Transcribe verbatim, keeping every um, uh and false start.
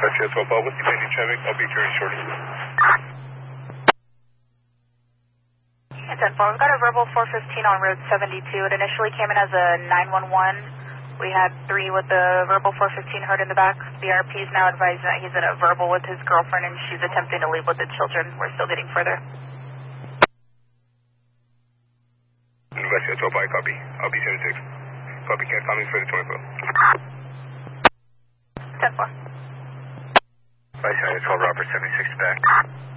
Patriot twelve, what's the pending traffic? I'll be very shortly. ten four, we've got a verbal four fifteen on Route seventy-two. It initially came in as a nine one one. We had three with the verbal four fifteen heard in the back. The R P is now advising that he's in a verbal with his girlfriend and she's attempting to leave with the children. We're still getting further. Patriot twelve, I copy. I'll be seventy-six. Copycat coming for the twenty-four. ten four. Vice twelve, Robert seventy-six back.